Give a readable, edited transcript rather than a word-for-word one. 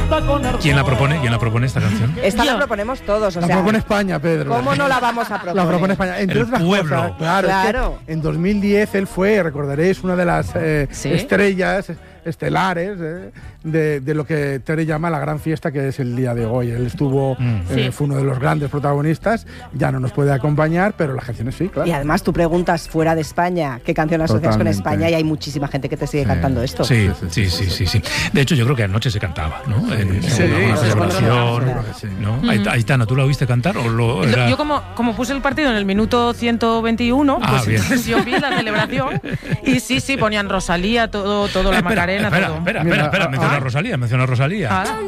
¿Quién la propone esta canción? Esta la proponemos todos, o la sea, propone España, Pedro. ¿cómo no la vamos a proponer? La propone España. Entre El otras pueblo. cosas, claro. Claro. Es que en 2010 él fue, recordaréis, una de las ¿Sí? estrellas estelares de lo que Tere llama la gran fiesta, que es el día de hoy. Él estuvo, fue uno de los grandes protagonistas, ya no nos puede acompañar, pero las canciones sí, claro. Y además tú preguntas fuera de España qué canción asocias con Totalmente. España y hay muchísima gente que te sigue cantando esto. Sí. De hecho, yo creo que anoche se cantaba, ¿no? En una celebración, ¿no? Aitana, ¿tú la oíste cantar o lo era? Yo como puse el partido en el minuto 121, pues bien. entonces yo vi la celebración y sí, ponían Rosalía, todo la Macarena, todo. Espera, menciona a Rosalía.